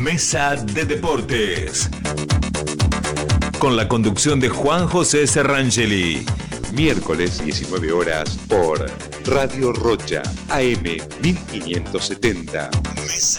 Mesa de Deportes. Con la conducción de Juan José Serrangeli. Miércoles 19 horas por Radio Rocha, AM 1570.